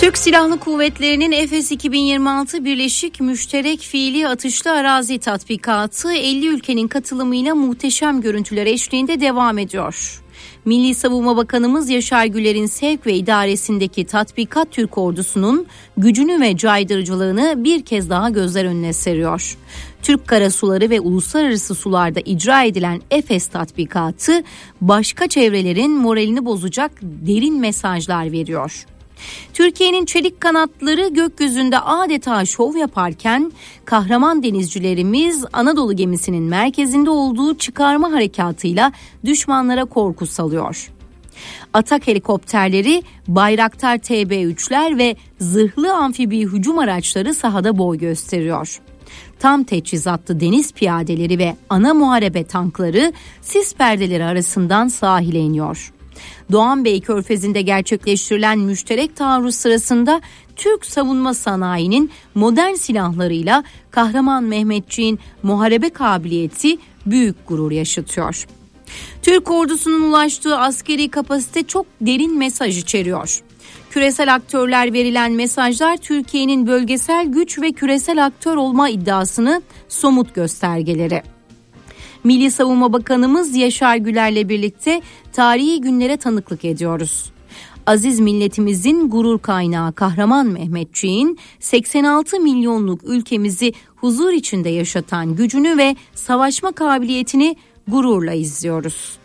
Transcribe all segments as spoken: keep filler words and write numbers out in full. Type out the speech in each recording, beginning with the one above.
Türk Silahlı Kuvvetleri'nin Efes iki bin yirmi altı Birleşik Müşterek Fiili Atışlı Arazi Tatbikatı elli ülkenin katılımıyla muhteşem görüntüler eşliğinde devam ediyor. Milli Savunma Bakanımız Yaşar Güler'in sevk ve idaresindeki tatbikat Türk ordusunun gücünü ve caydırıcılığını bir kez daha gözler önüne seriyor. Türk karasuları ve uluslararası sularda icra edilen Efes tatbikatı başka çevrelerin moralini bozacak derin mesajlar veriyor. Türkiye'nin çelik kanatları gökyüzünde adeta şov yaparken kahraman denizcilerimiz Anadolu gemisinin merkezinde olduğu çıkarma harekatıyla düşmanlara korku salıyor. Atak helikopterleri, Bayraktar T B üçler ve zırhlı amfibi hücum araçları sahada boy gösteriyor. Tam teçhizatlı deniz piyadeleri ve ana muharebe tankları sis perdeleri arasından sahile iniyor. Doğanbey Körfezi'nde gerçekleştirilen müşterek taarruz sırasında Türk savunma sanayinin modern silahlarıyla kahraman Mehmetçiğin muharebe kabiliyeti büyük gurur yaşatıyor. Türk ordusunun ulaştığı askeri kapasite çok derin mesaj içeriyor. Küresel aktörler verilen mesajlar Türkiye'nin bölgesel güç ve küresel aktör olma iddiasını somut göstergeleri. Milli Savunma Bakanımız Yaşar Güler'le birlikte tarihi günlere tanıklık ediyoruz. Aziz milletimizin gurur kaynağı kahraman Mehmetçiğin seksen altı milyonluk ülkemizi huzur içinde yaşatan gücünü ve savaşma kabiliyetini gururla izliyoruz.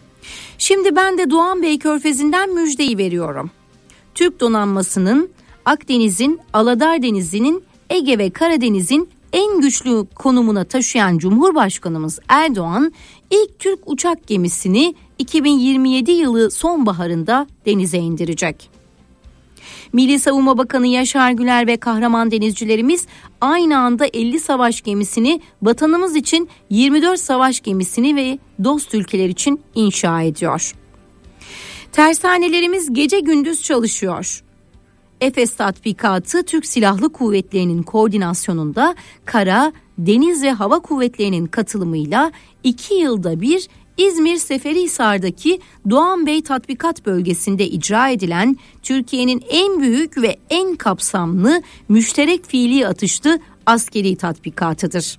Şimdi ben de Doğanbey Körfezi'nden müjdeyi veriyorum. Türk donanmasının Akdeniz'in, Aladar Denizi'nin, Ege ve Karadeniz'in en güçlü konumuna taşıyan Cumhurbaşkanımız Erdoğan ilk Türk uçak gemisini iki bin yirmi yedi yılı sonbaharında denize indirecek. Milli Savunma Bakanı Yaşar Güler ve kahraman denizcilerimiz aynı anda elli savaş gemisini, vatanımız için yirmi dört savaş gemisini ve dost ülkeler için inşa ediyor. Tersanelerimiz gece gündüz çalışıyor. Efes tatbikatı Türk Silahlı Kuvvetleri'nin koordinasyonunda kara, deniz ve hava kuvvetlerinin katılımıyla iki yılda bir İzmir Seferihisar'daki Doğanbey Tatbikat Bölgesi'nde icra edilen Türkiye'nin en büyük ve en kapsamlı müşterek fiili atışlı askeri tatbikatıdır.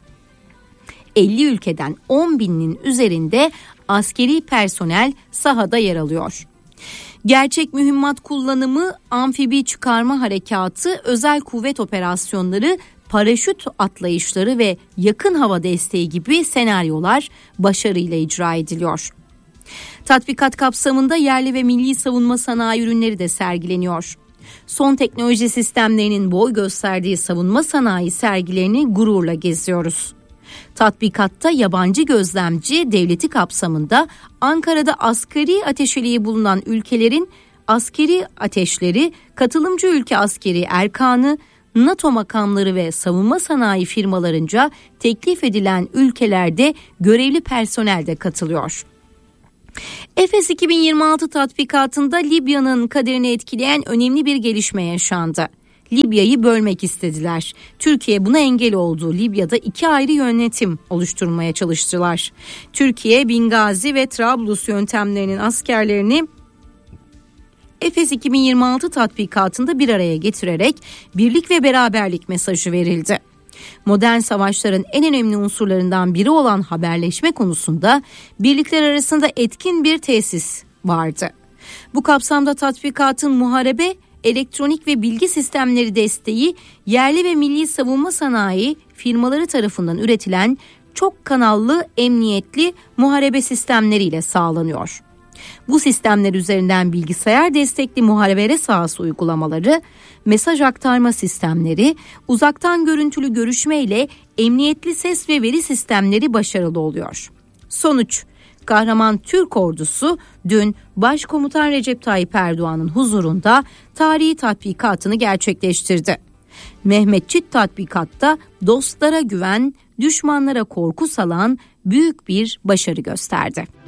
elli ülkeden on binin üzerinde askeri personel sahada yer alıyor. Gerçek mühimmat kullanımı, amfibi çıkarma harekatı, özel kuvvet operasyonları, paraşüt atlayışları ve yakın hava desteği gibi senaryolar başarıyla icra ediliyor. Tatbikat kapsamında yerli ve milli savunma sanayi ürünleri de sergileniyor. Son teknoloji sistemlerinin boy gösterdiği savunma sanayi sergilerini gururla geziyoruz. Tatbikatta yabancı gözlemci devleti kapsamında Ankara'da asgari ateşeliği bulunan ülkelerin askeri ateşleri, katılımcı ülke askeri erkanı, NATO makamları ve savunma sanayi firmalarınca teklif edilen ülkelerde görevli personel de katılıyor. Efes iki bin yirmi altı tatbikatında Libya'nın kaderini etkileyen önemli bir gelişme yaşandı. Libya'yı bölmek istediler. Türkiye buna engel oldu. Libya'da iki ayrı yönetim oluşturmaya çalıştılar. Türkiye, Bingazi ve Trablus yöntemlerinin askerlerini Efes iki bin yirmi altı tatbikatında bir araya getirerek birlik ve beraberlik mesajı verildi. Modern savaşların en önemli unsurlarından biri olan haberleşme konusunda birlikler arasında etkin bir tesis vardı. Bu kapsamda tatbikatın muharebe, elektronik ve bilgi sistemleri desteği yerli ve milli savunma sanayi firmaları tarafından üretilen çok kanallı emniyetli muharebe sistemleriyle sağlanıyor. Bu sistemler üzerinden bilgisayar destekli muharebe sahası uygulamaları, mesaj aktarma sistemleri, uzaktan görüntülü görüşme ile emniyetli ses ve veri sistemleri başarılı oluyor. Sonuç, kahraman Türk ordusu dün Başkomutan Recep Tayyip Erdoğan'ın huzurunda tarihi tatbikatını gerçekleştirdi. Mehmetçik tatbikatta dostlara güven, düşmanlara korku salan büyük bir başarı gösterdi.